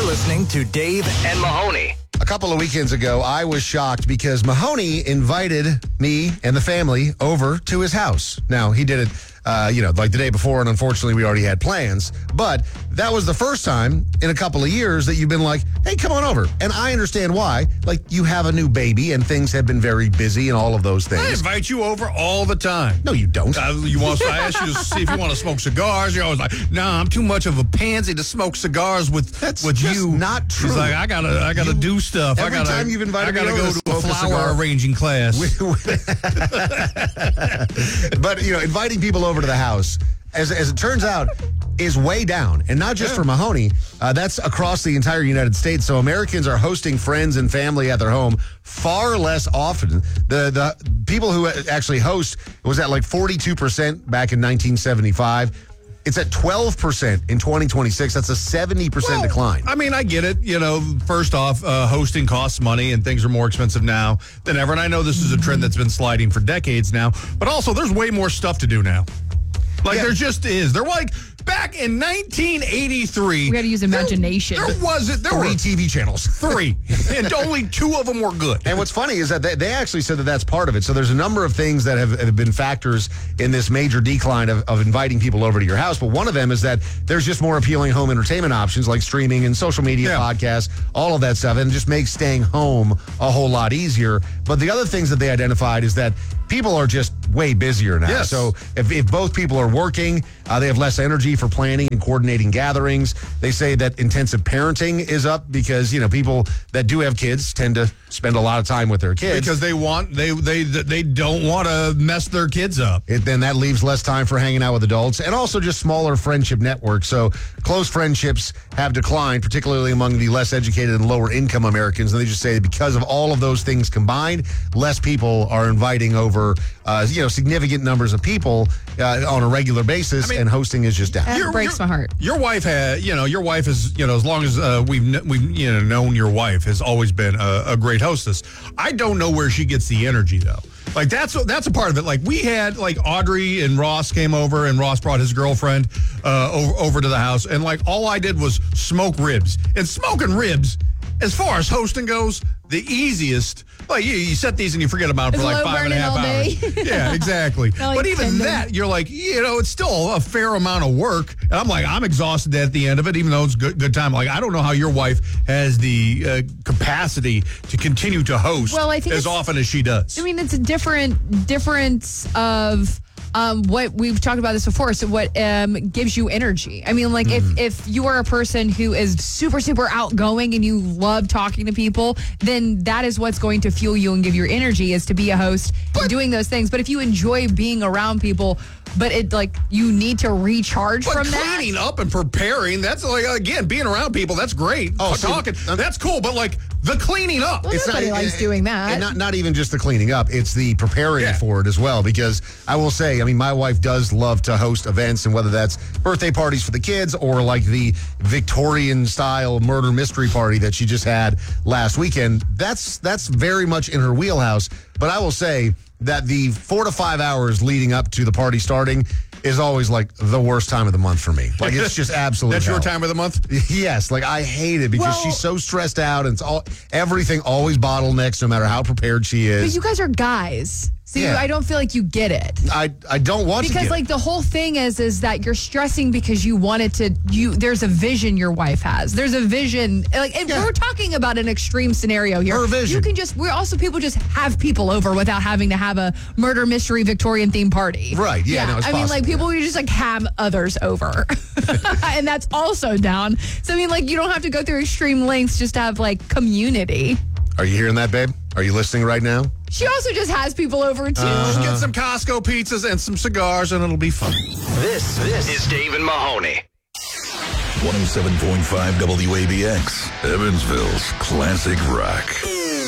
listening to Dave and Mahoney. A couple of weekends ago, I was shocked because Mahoney invited me and the family over to his house. Now, he did it, like the day before, and unfortunately, we already had plans. But that was the first time in a couple of years that you've been like, hey, come on over. And I understand why. Like, you have a new baby, and things have been very busy and all of those things. I invite you over all the time. No, you don't. I ask you to see if you want to smoke cigars. You're always like, nah, I'm too much of a pansy to smoke cigars with you. Not true. He's like, I gotta do stuff. Every time you've invited me I gotta over go to to a smoke a flower cigar. arranging class. But, inviting people over to the house, as it turns out, is way down. And not just for Mahoney. That's across the entire United States. So Americans are hosting friends and family at their home far less often. The people who actually host was at like 42% back in 1975. It's at 12% in 2026. That's a 70% decline. I mean, I get it. First off, hosting costs money and things are more expensive now than ever. And I know this is a trend that's been sliding for decades now. But also, there's way more stuff to do now. There just is. They're like, back in 1983. We got to use imagination. There were 3 TV channels. 3. And only 2 of them were good. And what's funny is that they actually said that that's part of it. So there's a number of things that have been factors in this major decline of inviting people over to your house. But one of them is that there's just more appealing home entertainment options like streaming and social media, podcasts, all of that stuff. And it just makes staying home a whole lot easier. But the other things that they identified is that people are just way busier now. Yes. So if both people are working, they have less energy for planning and coordinating gatherings. They say that intensive parenting is up because, people that do have kids tend to spend a lot of time with their kids. Because they don't want to mess their kids up. Then that leaves less time for hanging out with adults and also just smaller friendship networks. So close friendships have declined, particularly among the less educated and lower income Americans. And they just say that because of all of those things combined, less people are inviting over, significant numbers of people on a regular basis, and hosting is just down. That breaks my heart. Your wife has, as long as we've known your wife, has always been a great hostess. I don't know where she gets the energy though. Like that's a part of it. Like we had Audrey and Ross came over, and Ross brought his girlfriend over to the house, and all I did was smoke ribs. And smoking ribs, as far as hosting goes, the easiest. You set these and you forget about them for 5.5 hours. Yeah, exactly. But even that, you're it's still a fair amount of work. And I'm exhausted at the end of it, even though it's good time. I don't know how your wife has the capacity to continue to host as often as she does. I mean, it's a difference of what we've talked about this before. So what gives you energy? I mean, if you are a person who is super, super outgoing and you love talking to people, then that is what's going to fuel you and give you energy, is to be a host and doing those things. But if you enjoy being around people, but you need to recharge from that. Cleaning up and preparing, that's again, being around people, that's great. Talking, that's cool. But the cleaning up. Well, nobody likes doing that. And not even just the cleaning up, it's the preparing for it as well. Because I will say, my wife does love to host events, and whether that's birthday parties for the kids or the Victorian style murder mystery party that she just had last weekend, that's very much in her wheelhouse. But I will say that the 4 to 5 hours leading up to the party starting is always the worst time of the month for me. It's just absolute That's hell. your time of the month? Yes. I hate it because she's so stressed out, and everything always bottlenecks no matter how prepared she is. But you guys are guys. So I don't feel like you get it. I don't want to get it. Because the whole thing is that you're stressing because you want it to, there's a vision your wife has. There's a vision. We're talking about an extreme scenario here. Her vision. You can people just have people over without having to have a murder mystery Victorian themed party. Right. Yeah. No, it's possible. People would just have others over. And that's also down. So you don't have to go through extreme lengths just to have community. Are you hearing that, babe? Are you listening right now? She also just has people over, too. Just get some Costco pizzas and some cigars, and it'll be fun. This is Dave and Mahoney. 107.5 WABX, Evansville's classic rock.